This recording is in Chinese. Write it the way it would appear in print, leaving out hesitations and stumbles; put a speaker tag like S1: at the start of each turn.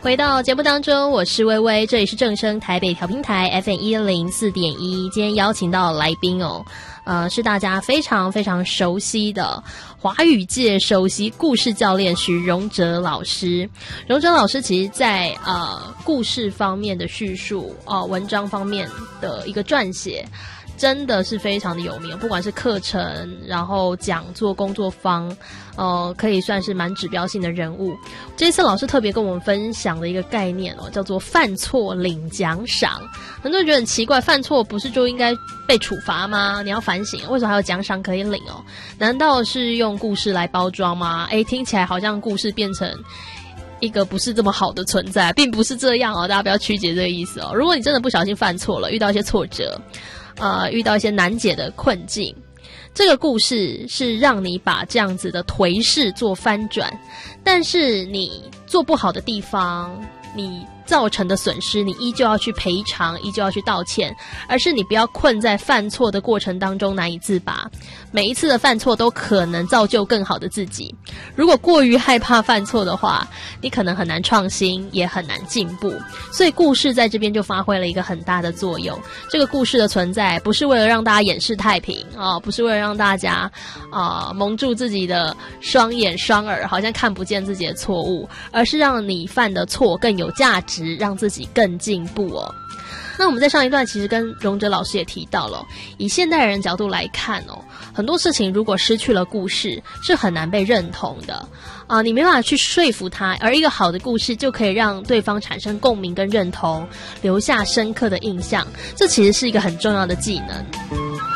S1: 回到节目当中，我是薇薇，这里是正声台北调频台 FM104.1。今天邀请到来宾哦，是大家非常非常熟悉的华语界首席故事教练许荣哲老师。荣哲老师其实在故事方面的叙述文章方面的一个撰写真的是非常的有名，不管是课程，然后讲座、工作坊，可以算是蛮指标性的人物。这一次老师特别跟我们分享的一个概念叫做犯错领奖赏。很多人觉得很奇怪，犯错不是就应该被处罚吗？你要反省，为什么还有奖赏可以领哦？难道是用故事来包装吗？听起来好像故事变成一个不是这么好的存在，并不是这样哦，大家不要曲解这个意思哦。如果你真的不小心犯错了，遇到一些挫折，遇到一些难解的困境，这个故事是让你把这样子的颓势做翻转，但是你做不好的地方，你造成的损失，你依旧要去赔偿，依旧要去道歉，而是你不要困在犯错的过程当中难以自拔。每一次的犯错都可能造就更好的自己。如果过于害怕犯错的话，你可能很难创新，也很难进步。所以故事在这边就发挥了一个很大的作用。这个故事的存在不是为了让大家掩饰太平不是为了让大家蒙住自己的双眼双耳，好像看不见自己的错误，而是让你犯的错更有价值，让自己更进步哦。那我们在上一段其实跟荣哲老师也提到了，以现代人角度来看很多事情如果失去了故事是很难被认同的你没办法去说服他，而一个好的故事就可以让对方产生共鸣跟认同，留下深刻的印象，这其实是一个很重要的技能。